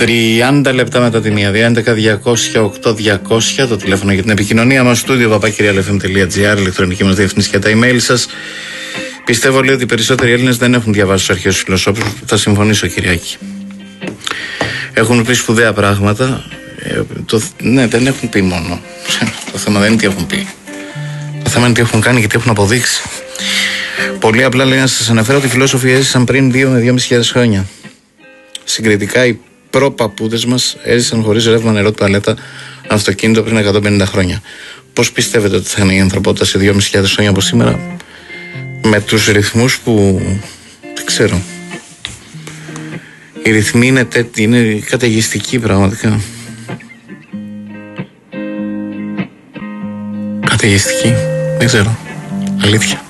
30 λεπτά μετά τη 1-11-200-8-200 το τηλέφωνο για την επικοινωνία μας. Στούντιο @realfm.gr, ηλεκτρονική μας διεύθυνση και τα email σας. Πιστεύω, λέει, ότι οι περισσότεροι Έλληνες δεν έχουν διαβάσει τους αρχαίους φιλοσόφους. Θα συμφωνήσω, Κυριάκη. Έχουν πει σπουδαία πράγματα. Ναι, δεν έχουν πει μόνο. Το θέμα δεν είναι τι έχουν πει. Το θέμα είναι τι έχουν κάνει και τι έχουν αποδείξει. Πολύ απλά, λέει, να σας αναφέρω ότι οι φιλόσοφοι έζησαν πριν 2 με 2.500 χρόνια. Συγκριτικά, οι προπαππούδες μας έζησαν χωρίς ρεύμα, νερό, τουαλέτα, αυτοκίνητο πριν 150 χρόνια. Πώς πιστεύετε ότι θα είναι η ανθρωπότητα σε 2.500 χρόνια από σήμερα, με τους ρυθμούς που δεν ξέρω? Οι ρυθμοί είναι καταιγιστικοί πραγματικά. Καταιγιστικοί. Δεν ξέρω. Αλήθεια.